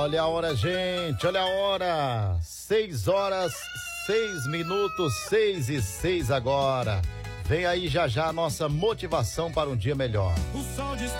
Olha a hora, gente, olha a hora. 6 horas, 6 minutos, 6:06 agora. Vem aí já já a nossa motivação para um dia melhor. O sol